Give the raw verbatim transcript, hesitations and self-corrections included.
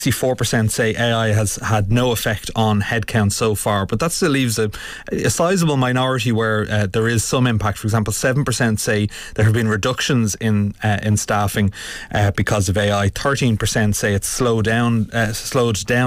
sixty-four percent say A I has had no effect on headcount so far, but that still leaves a, a sizable minority where uh, there is some impact. For example, seven percent say there have been reductions in uh, in staffing uh, because of A I. thirteen percent say it's slowed down, uh, slowed down